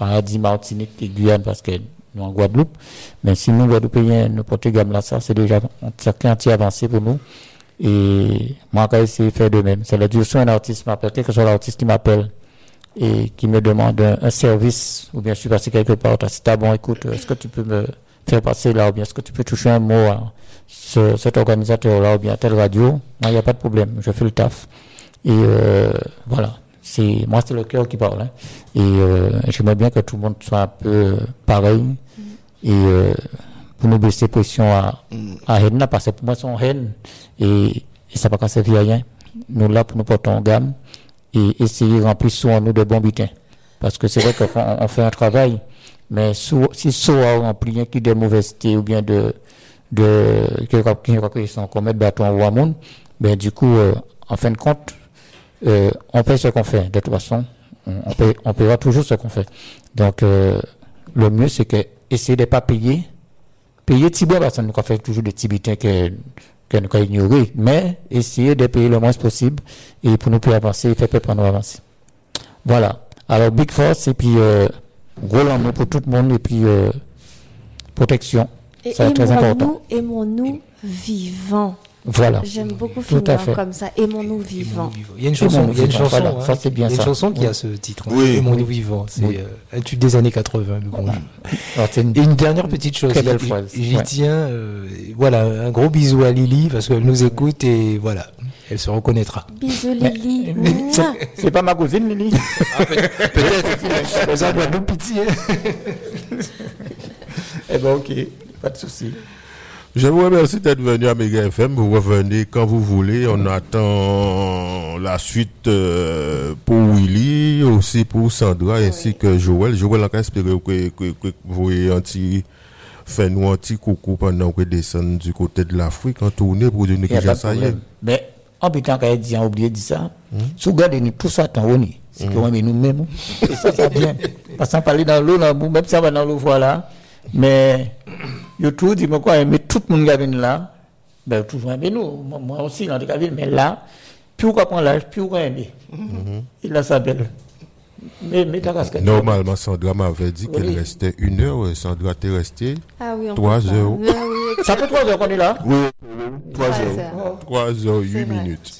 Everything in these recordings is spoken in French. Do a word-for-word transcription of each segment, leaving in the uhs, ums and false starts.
Paradis, Martinique et Guyane parce que nous en Guadeloupe. Mais si nous, Guadeloupéens, nous portons gamme là, ça, c'est déjà un certain petit avancé pour nous. Et moi, j'ai essayé de faire de même. C'est la direction un artiste m'appelle, quel que soit l'artiste qui m'appelle et qui me demande un, un service, ou bien je suis passé quelque part, c'est ah bon, écoute, est-ce que tu peux me faire passer là, ou bien est-ce que tu peux toucher un mot à ce, cet organisateur-là, ou bien à telle radio? Moi, il n'y a pas de problème, je fais le taf. Et euh, voilà. C'est, moi, c'est le cœur qui parle. Hein. Et euh, j'aimerais bien que tout le monde soit un peu euh, pareil. Mm. Et euh, pour nous baisser pression à, mm. à haine, parce que pour moi, c'est une haine. Et, et ça ne va pas servir à rien. Nous, là, pour nous porter en gamme et essayer de remplir sur nous de bons butins. Parce que c'est vrai qu'on on fait un travail, mais sous, si soit rempli un qui de mauvaiseté ou bien de, de, qui sont qu'on met bâton au monde, ben, du coup, euh, en fin de compte, Euh, on paye ce qu'on fait. De toute façon, on, on, paye, on paiera toujours ce qu'on fait. Donc, euh, le mieux, c'est que essayer de ne pas payer. Payer Thibaut, parce que nous avons fait toujours des petits butins que, que nous avons ignorés. Mais essayer de payer le moins possible et pour nous plus avancer, il fait peu pour nous avancer. Voilà. Alors, Big Force, et puis, euh, gros l'amour pour tout le monde, et puis, euh, protection. Et ça va être très important. Aimons-nous vivants. Voilà. J'aime beaucoup finir comme ça. Aimons-nous vivants. Il y a une chanson, il y a une chanson, voilà, hein. ça c'est bien il y a une ça. chanson qui oui. a ce titre. Oui. Aimons-nous vivants. C'est oui. euh, un tube des années quatre-vingts. Mais bon. Alors, c'est une, Et une dernière petite chose. Très belle phrase. J'y ouais. tiens. Euh, voilà, un gros bisou à Lily parce qu'elle nous écoute et voilà, elle se reconnaîtra. Bisous Lily. c'est, c'est pas ma cousine Lily. Ah, peut-être. peut-être. Ça doit nous pitié. Eh ben ok, pas de souci. Je vous remercie d'être venu à Méga F M. Vous revenez quand vous voulez. On attend la suite euh, pour Willy, aussi pour Sandra, oui. ainsi que Joël. Joël, on espère que, que, que vous ayez un petit, fait nous un petit coucou pendant que descend du côté de l'Afrique en tournée pour dire que j'ai ça y est. Mais en putain, quand elle dit, on oublie de dire ça. Si vous regardez tout ça, tant on est. C'est qu'on aime nous-mêmes. Et ça, ça vient. Parce qu'on parle dans l'eau, même si ça va dans l'eau, voilà. Mais, YouTube, dis-moi quoi, mais tout le monde qui vient là, ben, toujours aimer nous, moi aussi, dans les cas, mais là, plus on prend l'âge, plus on aime. Il a sa belle. Mais, mais ta casquette. Normalement, Sandra m'avait dit oui. qu'elle restait une heure, Sandra était restée ah oui, trois heures. Ah oui, ça fait trois heures qu'on est là? Oui, trois heures. Trois heures, huit minutes.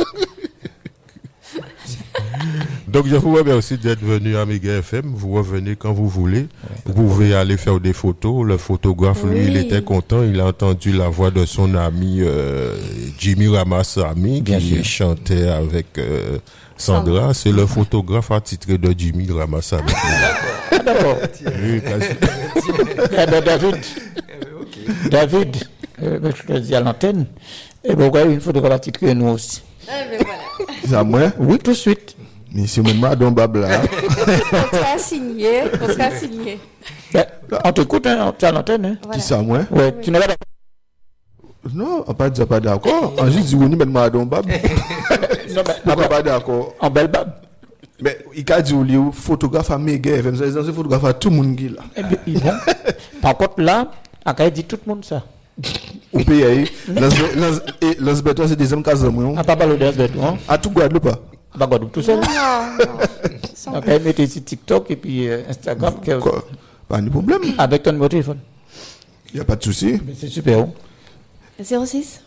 Donc, je vous remercie d'être venu à Méga F M. Vous revenez quand vous voulez. Ouais, vous pouvez aller faire des photos. Le photographe, lui, oui. il était content. Il a entendu la voix de son ami euh, Jimmy Ramassami qui sûr. chantait avec euh, Sandra. Sandra. C'est le photographe attitré de Jimmy Ramassami. Ah, d'accord. Oui, eh ben, David, David, euh, je te dis à l'antenne, et ben, une photographe attitré nous aussi. Eh ben, voilà. C'est à moi? Oui, tout de suite. Mais c'est mon madon Babla. Contrat signé, contrat signé. Ben, on t'écoute, hein, tu es à l'antenne. Hein. Voilà. Qui ça, moi? Ouais, oui. Tu n'es pas d'accord? Non, on pas dit pas d'accord. On juste dit, on y met madon Bab. Non, mais on n'est pas d'accord. En belle Bab. Mais il a dit, il est photographe à Méga F M. C'est un photographe à tout le monde qui là. Eh bien, par contre, là, on a dit tout le monde ça. Au pays, les bêtes, c'est des hommes casés. À pas parler des bêtes, non? À tout Guadeloupe. Pas Guadeloupe, tout seul. Non, non. Donc, elle mettait sur TikTok et puis euh, Instagram. Quoi? Pas de problème. Avec ton numéro de téléphone. Il n'y a pas de souci. Mais c'est super. Hein? zéro six.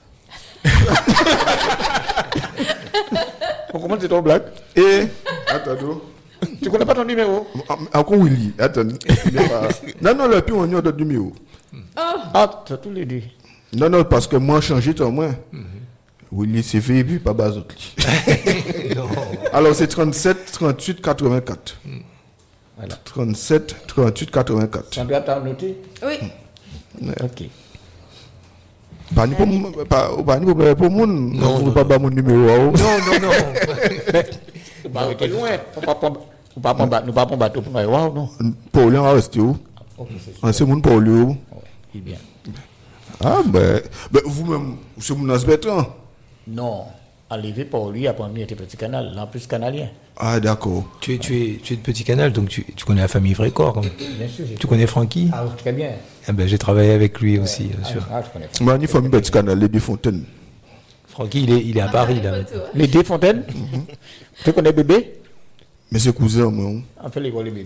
Comment c'est ton blague? Et, attends. Tu connais pas ton numéro? Encore Willy, attends. Non, non, le plus on y a d'autres numéros. Ah, tu as tous les deux. Non, non, parce que moi, changé ton moins. Willy, c'est fait et puis pas bas autres. Alors, c'est trente-sept, trente-huit, quatre-vingt-quatre. Voilà. trente-sept, trente-huit, quatre-vingt-quatre. Tu dois t'en noter? Oui. Ok. Pas ni pour moi, pas ni pour moi. Non, non, pas mon numéro. Non, non, non. Tu vas arrêter loin. Nous ne pouvons pas battre pour nous. Non. Paulien va rester où? C'est mon Paulien. Oui, bien. Ah, ben, ben vous-même, c'est mon asbétant. Non, arrivé pour lui, après lui, était petit canal, là, plus canalien. Ah, d'accord. Tu es, tu es, tu es de Petit Canal, donc tu, tu connais la famille Vrécor. Bien sûr. Tu connais Francky? Ah, très bien. Ah, ben, j'ai travaillé avec lui aussi, bien ah, sûr. Ah, je connais. Moi, il faut me Petit Canal, les Desfontaines. Francky, il est, il est à Paris, là. Les Desfontaines? Tu connais bébé? Mais c'est cousin, moi. On fait les gros les bébés.